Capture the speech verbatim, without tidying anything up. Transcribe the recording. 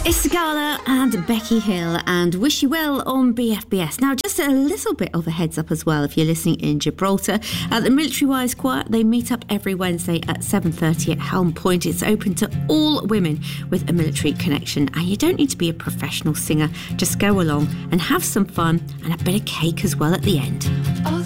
It's Sigala and Becky Hill and Wish You Well on B F B S. Now, just a little bit of a heads up as well if you're listening in Gibraltar. At the Military Wise Choir, they meet up every Wednesday at seven thirty at Helm Point. It's open to all women with a military connection, and you don't need to be a professional singer. Just go along and have some fun and a bit of cake as well at the end. Oh.